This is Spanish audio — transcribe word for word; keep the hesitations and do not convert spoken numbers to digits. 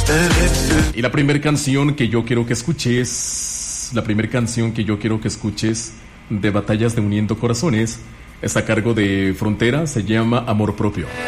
Y la primera canción que yo quiero que escuches, la primera canción que yo quiero que escuches de Batallas de Uniendo Corazones, está a cargo de Frontera, se llama Amor Propio.